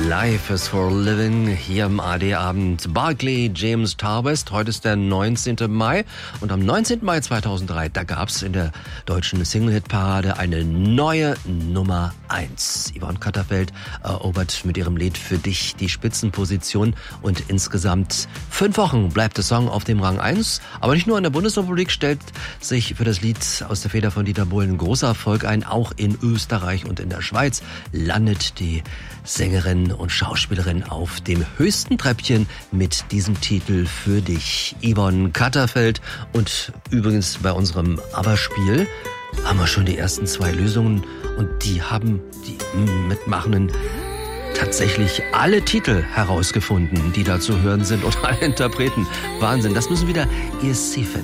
Life is for Living hier im AD-Abend. Barclay James Tarwest. Heute ist der 19. Mai und am 19. Mai 2003, da gab's in der deutschen Single-Hit-Parade eine neue Nummer 1. Yvonne Katterfeld erobert mit ihrem Lied Für dich die Spitzenposition und insgesamt 5 Wochen bleibt der Song auf dem Rang 1. Aber nicht nur in der Bundesrepublik stellt sich für das Lied aus der Feder von Dieter Bohlen ein großer Erfolg ein. Auch in Österreich und in der Schweiz landet die Sängerin und Schauspielerin auf dem höchsten Treppchen mit diesem Titel Für dich, Yvonne Katterfeld. Und übrigens bei unserem Aber-Spiel haben wir schon die ersten 2 Lösungen und die haben die Mitmachenden tatsächlich alle Titel herausgefunden, die da zu hören sind und alle Interpreten. Wahnsinn, das müssen wieder ESC finden.